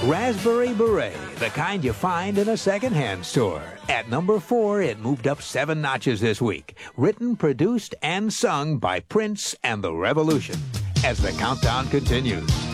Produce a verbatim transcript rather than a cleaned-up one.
Raspberry Beret, the kind you find in a secondhand store. At number four, it moved up seven notches this week. Written, produced, and sung by Prince and the Revolution. As the countdown continues.